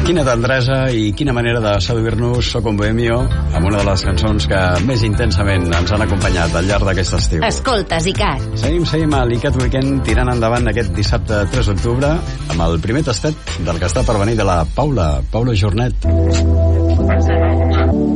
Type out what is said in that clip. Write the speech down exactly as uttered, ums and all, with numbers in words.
Quina tendresa i quina manera de seduir-nos Soc un bohemio amb una de les cançons que més intensament ens han acompanyat al llarg d'aquest estiu. Escoltes, Icat. Seguim, seguim a l'Icat Weekend tirant endavant aquest dissabte tres d'octubre amb el primer tastet del que està per venir de la Paula, Paula Jornet.